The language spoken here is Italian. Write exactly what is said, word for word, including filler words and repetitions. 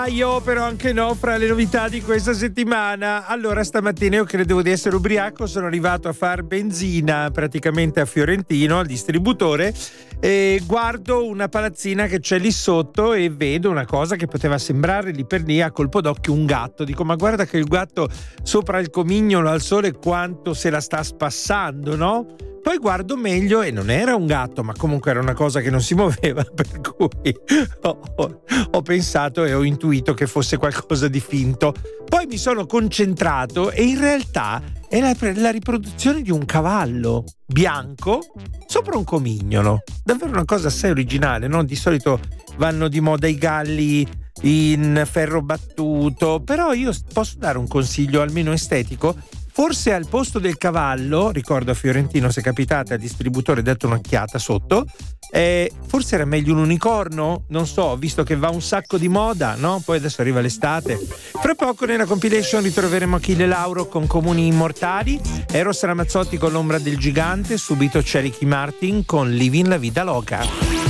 Io però anche no, fra le novità di questa settimana. Allora, stamattina io credevo di essere ubriaco, sono arrivato a far benzina praticamente a Fiorentino, al distributore, e guardo una palazzina che c'è lì sotto e vedo una cosa che poteva sembrare lì per lì a colpo d'occhio un gatto. Dico, ma guarda che il gatto sopra il comignolo al sole quanto se la sta spassando, no? Poi guardo meglio e non era un gatto, ma comunque era una cosa che non si muoveva, per cui ho, ho, ho pensato e ho intuito che fosse qualcosa di finto. Poi mi sono concentrato e in realtà è la, la riproduzione di un cavallo bianco sopra un comignolo. Davvero una cosa assai originale, no? Di solito vanno di moda i galli in ferro battuto, però io posso dare un consiglio almeno estetico. Forse al posto del cavallo, ricordo a Fiorentino, se capitate al distributore date un'occhiata sotto, eh, forse era meglio un unicorno, non so, visto che va un sacco di moda, no? Poi adesso arriva l'estate. Fra poco nella compilation ritroveremo Achille Lauro con Comuni Immortali, Eros Ramazzotti con L'ombra del gigante, subito c'è Ricky Martin con Living la Vida Loca.